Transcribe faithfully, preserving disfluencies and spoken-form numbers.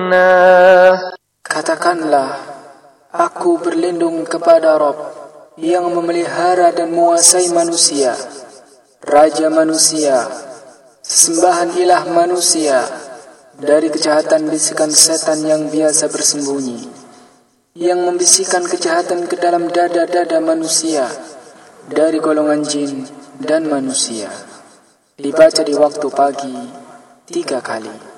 Katakanlah, aku berlindung kepada Rabb yang memelihara dan menguasai manusia, Raja manusia, sesembahan ilah manusia, dari kejahatan bisikan setan yang biasa bersembunyi, yang membisikkan kejahatan ke dalam dada-dada manusia, dari golongan jin dan manusia. Dibaca di waktu pagi tiga kali.